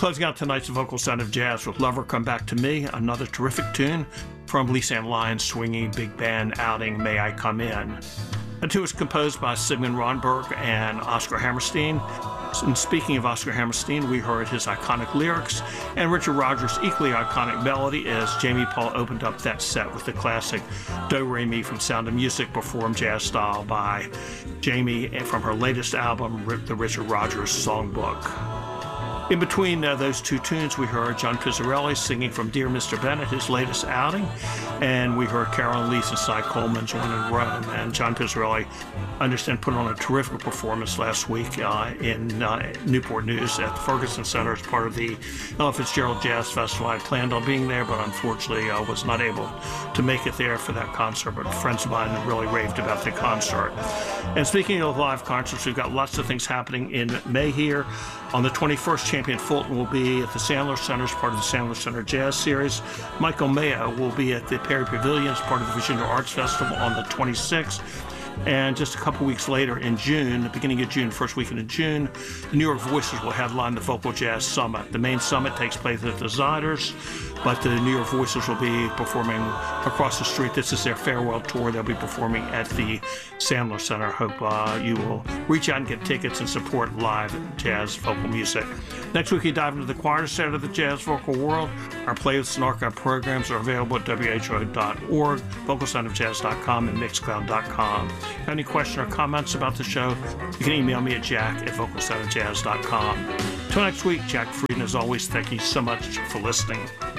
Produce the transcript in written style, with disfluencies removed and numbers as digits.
Closing out tonight's Vocal Sound of Jazz with Lover Come Back to Me, another terrific tune from Lisa Ann Lyon's swinging big band outing, May I Come In. The tune was composed by Sigmund Ronberg and Oscar Hammerstein. And speaking of Oscar Hammerstein, we heard his iconic lyrics and Richard Rodgers' equally iconic melody as Jamie Paul opened up that set with the classic Do Re Mi from Sound of Music, performed jazz style by Jamie from her latest album, the Richard Rodgers Songbook. In between those two tunes, we heard John Pizzarelli singing from Dear Mr. Bennett, his latest outing, and we heard Carolyn Lees and Cy Coleman's When in Rome. And John Pizzarelli, I understand, put on a terrific performance last week in Newport News at the Ferguson Center as part of the Ella Fitzgerald Jazz Festival. I planned on being there, but unfortunately I was not able to make it there for that concert, but friends of mine really raved about the concert. And speaking of live concerts, we've got lots of things happening in May here. On the 21st, Champion Fulton will be at the Sandler Center as part of the Sandler Center Jazz Series. Michael Mayo will be at the Perry Pavilion as part of the Virginia Arts Festival on the 26th. And just a couple weeks later in June, the beginning of June, first weekend in June, the New York Voices will headline the Vocal Jazz Summit. The main summit takes place at the Ziders, but the New York Voices will be performing across the street. This is their farewell tour. They'll be performing at the Sandler Center. Hope you will reach out and get tickets and support live jazz vocal music. Next week, we dive into the quieter side of the jazz vocal world. Our playlists and archive programs are available at who.org, vocalsoundofjazz.com, and mixcloud.com. If you have any questions or comments about the show, you can email me at jack@vocalsoundofjazz.com. Till next week, Jack Frieden, as always, thank you so much for listening.